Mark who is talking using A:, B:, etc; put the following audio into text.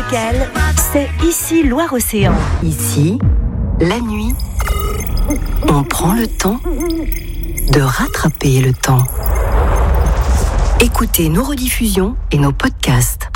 A: locale, c'est ici Loire-Océan.
B: Ici, la nuit, on prend le temps de rattraper le temps. Écoutez nos rediffusions et nos podcasts.